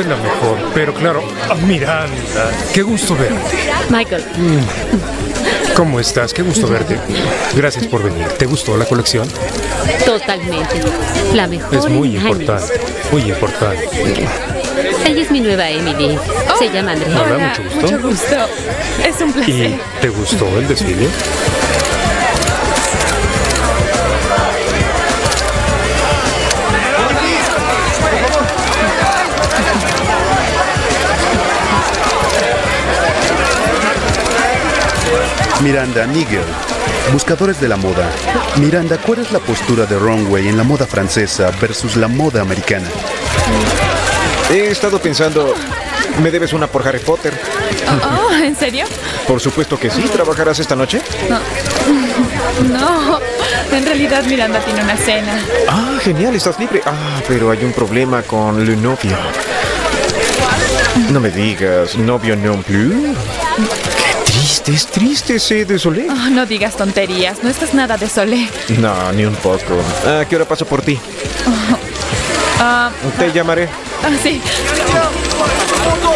la mejor. Pero claro, Miranda, qué gusto verte. Michael. ¿Cómo estás? Qué gusto verte. Gracias por venir. ¿Te gustó la colección? Totalmente. La mejor Es muy en años. importante. Muy importante. Ella es mi nueva Emily. Se llama Andrea. Hola, Hola, mucho gusto. mucho gusto. Es un placer. ¿Y te gustó el desfile? Miranda, Nigel, buscadores de la moda. Miranda, ¿cuál es la postura de runway en la moda francesa versus la moda americana? He estado pensando, ¿me debes una por Harry Potter? Oh, ¿en serio? Por supuesto que sí. ¿Trabajarás esta noche? No, en realidad Miranda tiene una cena. Ah, genial, estás libre. Ah, pero hay un problema con le novio. No me digas, ¿novio non plus? Qué triste, sé, désolé. Oh, no digas tonterías, no estás nada de solé. No, ni un poco. ¿A qué hora paso por ti? Ah, Te llamaré. sí.